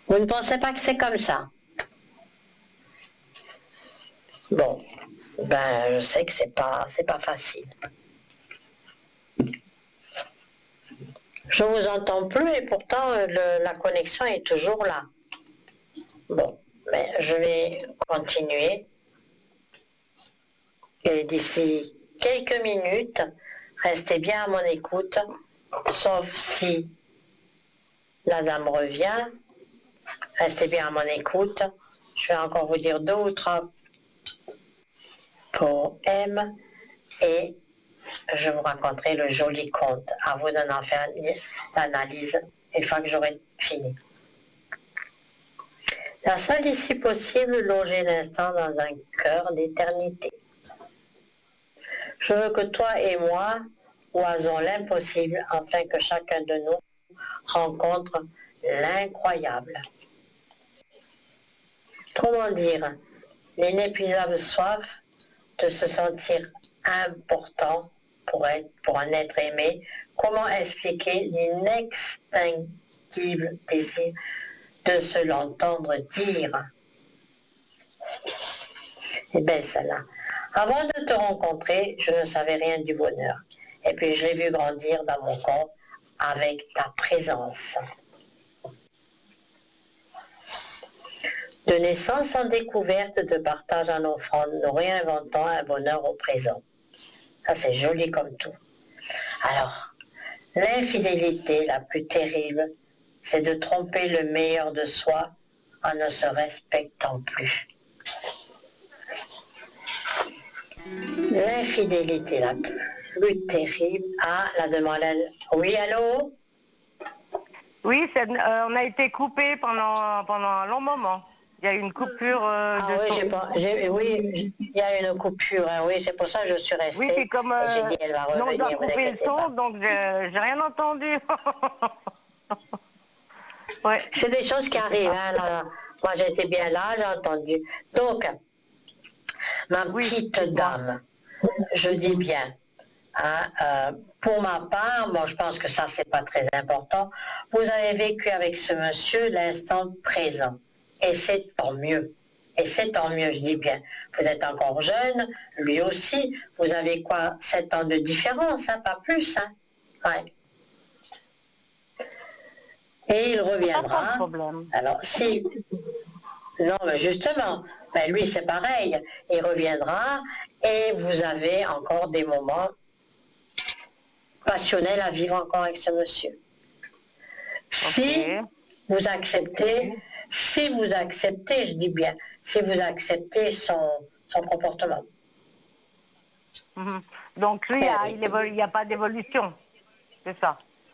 Vous ne pensez pas que c'est comme ça? Bon, ben je sais que c'est pas facile. Je vous entends plus et pourtant la connexion est toujours là. Bon, mais je vais continuer. Et d'ici quelques minutes, restez bien à mon écoute, sauf si la dame revient. Restez bien à mon écoute. Je vais encore vous dire 2 ou 3 poèmes et je vous raconterai le joli conte. À vous d'en faire l'analyse une fois que j'aurai fini. La seule issue possible, loger l'instant dans un cœur d'éternité. Je veux que toi et moi oisons l'impossible afin que chacun de nous rencontre l'incroyable. Comment dire, l'inépuisable soif de se sentir important pour un être aimé. Comment expliquer l'inextinguible désir de se l'entendre dire? Eh bien, celle-là. Avant de te rencontrer, je ne savais rien du bonheur. Et puis je l'ai vu grandir dans mon corps avec ta présence. De naissance en découverte, de partage en offrande, nous réinventons un bonheur au présent. Ça, c'est joli comme tout. Alors, l'infidélité la plus terrible, c'est de tromper le meilleur de soi en ne se respectant plus. L'infidélité la plus terrible. Ah, la demoiselle. Oui, allô? Oui, on a été coupé pendant un long moment. Il y a eu une coupure oui, il y a une coupure, hein, oui, c'est pour ça que je suis restée. Oui, c'est comme j'ai dit elle va on revenir, doit couper le son, donc j'ai rien entendu. Ouais. C'est des choses qui arrivent, hein, là. Moi j'étais bien là, j'ai entendu. Donc, ma petite dame, je dis bien, hein, pour ma part, bon, je pense que ça c'est pas très important, vous avez vécu avec ce monsieur l'instant présent, et c'est tant mieux. Et c'est tant mieux, je dis bien. Vous êtes encore jeune, lui aussi. Vous avez quoi, 7 ans de différence, hein, pas plus. Hein. Ouais. Et il reviendra. Pas de problème. Alors, si... Non, mais justement, ben lui c'est pareil. Il reviendra et vous avez encore des moments passionnels à vivre encore avec ce monsieur. Si vous acceptez, je dis bien, si vous acceptez son comportement. Donc lui, il n'y a pas d'évolution, c'est ça.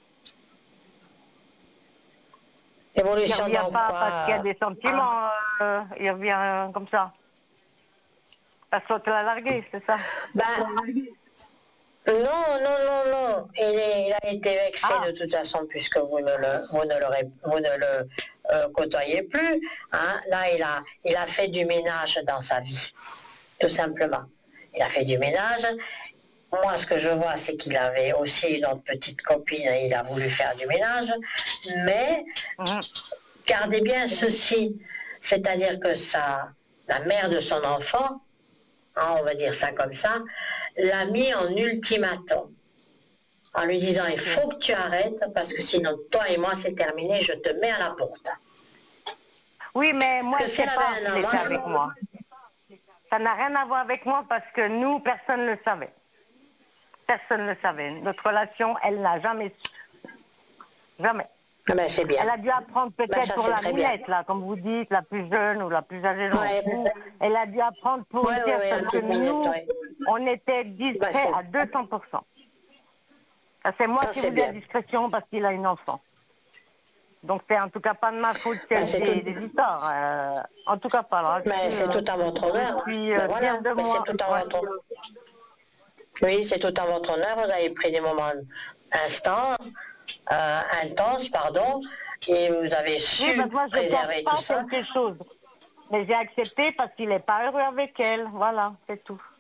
Évolution il ne revient pas quoi? parce qu'il y a des sentiments, il revient comme ça. Parce que tu l'as largué, c'est ça? Non. Il a été vexé de toute façon puisque vous ne le côtoyez plus. Hein. Là, il a fait du ménage dans sa vie, tout simplement. Il a fait du ménage. Moi, ce que je vois, c'est qu'il avait aussi une autre petite copine et il a voulu faire du ménage. Mais gardez bien ceci, c'est-à-dire que la mère de son enfant, hein, on va dire ça comme ça, l'a mis en ultimatum, en lui disant il faut que tu arrêtes parce que sinon toi et moi c'est terminé, je te mets à la porte. Oui, mais moi je sais pas ce qu'il était avec moi. Ça n'a rien à voir avec moi parce que nous, personne ne le savait. Personne ne le savait. Notre relation, elle n'a jamais su. Jamais. Ah ben, c'est bien. Elle a dû apprendre peut-être pour la minette, là, comme vous dites, la plus jeune ou la plus âgée. Elle a dû apprendre pour dire parce que nous, on était discrets à 200%. Ça, c'est moi qui vous dis la discrétion parce qu'il a une enfant. Donc c'est en tout cas pas de ma faute qu'il y a des histoires. En tout cas pas là. Mais c'est tout à votre honneur. Voilà, c'est tout à votre honneur. Oui, c'est tout à votre honneur. Vous avez pris des moments intenses, pardon, et vous avez su préserver tout ça. Quelque chose. Mais j'ai accepté parce qu'il n'est pas heureux avec elle. Voilà, c'est tout.